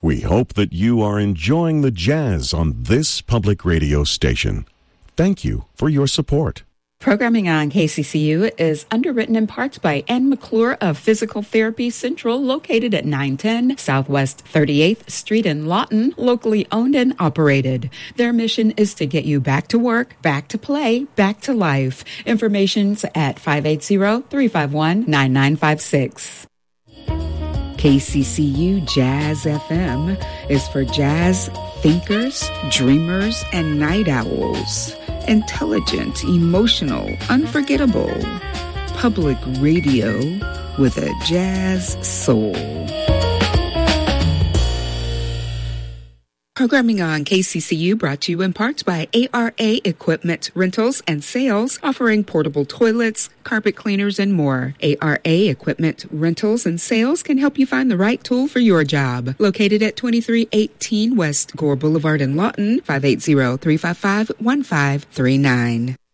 We hope that you are enjoying the jazz on this public radio station. Thank you for your support. Programming on KCCU is underwritten in part by Ann McClure of Physical Therapy Central, located at 910 Southwest 38th Street in Lawton, locally owned and operated. Their mission is to get you back to work, back to play, back to life. Information's at 580-351-9956. KCCU Jazz FM is for jazz thinkers, dreamers, and night owls. Intelligent, emotional, unforgettable. Public radio with a jazz soul. Programming on KCCU brought to you in part by ARA Equipment Rentals and Sales, offering portable toilets, carpet cleaners, and more. ARA Equipment Rentals and Sales can help you find the right tool for your job. Located at 2318 West Gore Boulevard in Lawton, 580-355-1539.